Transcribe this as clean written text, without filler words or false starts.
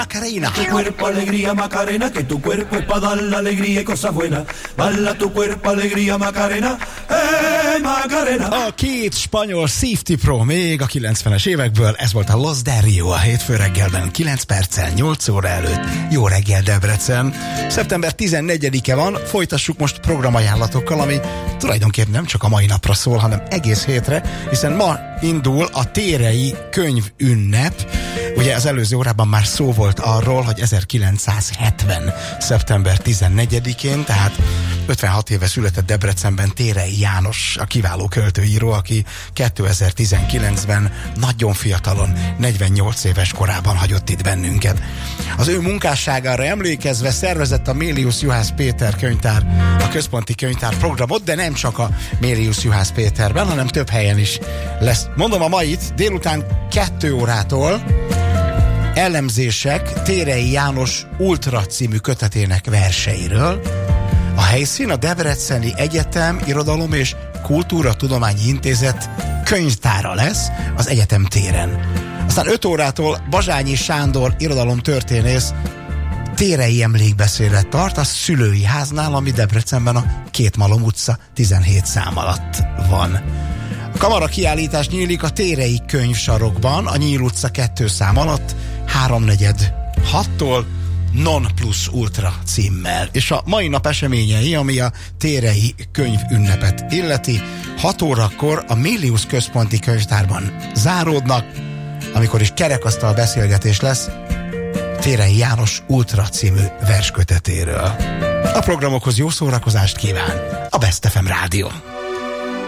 Macarena. Tu cuerpo alegría Macarena, que tu cuerpo es para dar la alegría y cosas buenas. Balla tu cuerpo alegría Macarena, Macarena. A két spanyol Safety Pro még a 90-es évekből, ez volt a Los de Rio a hétfő reggelben 9 perccel 8 óra előtt. Jó reggel Debrecen! Szeptember 14-e van, folytassuk most programajánlatokkal, ami tulajdonképpen nem csak a mai napra szól, hanem egész hétre, hiszen ma indul a Térei könyvünnep. Ugye az előző órában már szó volt arról, hogy 1970. szeptember 14-én, tehát 56 éve született Debrecenben Térei János, a kiváló költőíró, aki 2019-ben nagyon fiatalon, 48 éves korában hagyott itt bennünket. Az ő munkásságára emlékezve szervezett a Mélius Juhász Péter könyvtár, a központi könyvtár programot, de nem csak a Mélius Juhász Péterben, hanem több helyen is lesz. Mondom a mait, délután 2 órától elemzések Térei János Ultra című kötetének verseiről. A helyszín a Debreceni Egyetem Irodalom és Kultúratudományi Intézet könyvtára lesz az egyetem téren. Aztán 5 órától Bazsányi Sándor irodalomtörténész térei emlékbeszélet tart a szülői háznál, ami Debrecenben a Két Malom utca 17 szám alatt van. A kamara kiállítás nyílik a Térei könyvsarokban, a Nyíl utca 2 szám alatt 3-4-6-tól Non Plus Ultra címmel. És a mai nap eseményei, ami a Térei könyvünnepet illeti, 6 órakor a Mélius központi könyvtárban záródnak, amikor is kerekasztal beszélgetés lesz Térei János Ultra című verskötetéről. A programokhoz jó szórakozást kíván a Best FM Rádió.